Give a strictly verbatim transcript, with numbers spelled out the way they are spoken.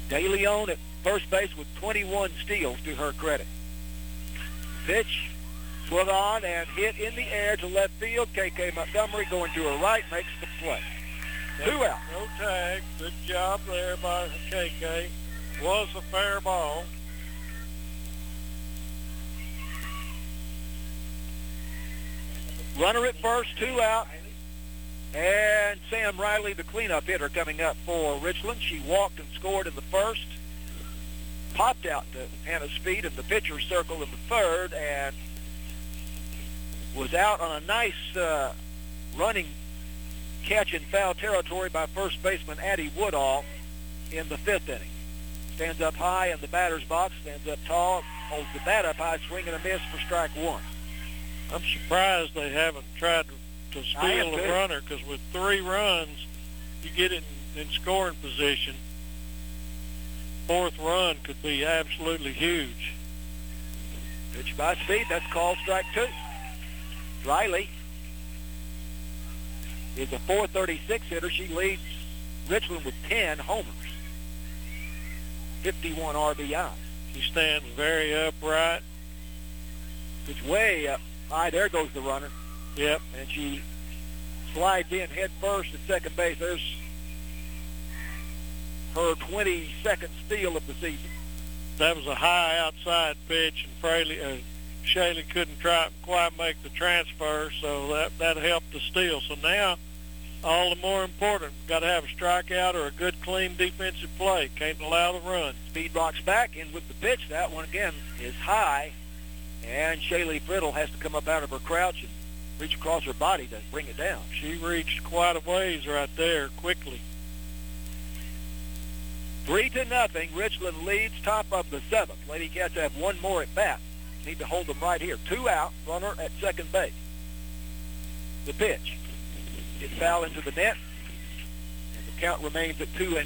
DeLeon at first base with twenty-one steals to her credit. Pitch, swung on and hit in the air to left field. K K Montgomery going to her right makes the play. Two out. No tag. Good job there by K K. Was a fair ball. Runner at first, two out. And Sam Riley, the cleanup hitter, coming up for Richland. She walked and scored in the first. Popped out to Hannah Speed in the pitcher's circle in the third, and was out on a nice uh, running catch in foul territory by first baseman Addie Woodall in the fifth inning. Stands up high in the batter's box, stands up tall, holds the bat up high, swing and a miss for strike one. I'm surprised they haven't tried to, to steal a runner, because with three runs, you get it in, in scoring position. Fourth run could be absolutely huge. Pitch by Speed, that's called strike two. Riley is a four thirty-six hitter. She leads Richland with ten homers, fifty-one R B Is. She stands very upright. It's way up high. There goes the runner. Yep. And she slides in head first at second base. There's her twenty-second steal of the season. That was a high outside pitch, and Fraley, uh, Shaley couldn't try quite make the transfer, so that, that helped the steal. So now, all the more important, got to have a strikeout or a good, clean defensive play. Can't allow the run. Speed rocks back in with the pitch. That one, again, is high, and Shaley Friddle has to come up out of her crouch and reach across her body to bring it down. She reached quite a ways right there quickly. Three to nothing. Richland leads, top of the seventh. Lady Cats have one more at bat. Need to hold them right here. Two out, runner at second base. The pitch. It's foul into the net, and the count remains at two and